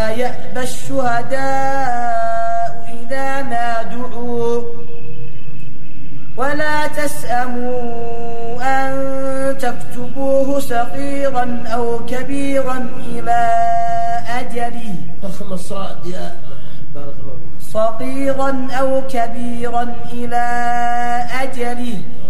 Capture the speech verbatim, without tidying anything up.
ولا يأبى الشهداء إذا ما دعوا ولا تسأموا أن تكتبوه صغيرا أو كبيرا إلى أجله فخم الصاد يا بارك الله صغيرا أو كبيرا إلى أجله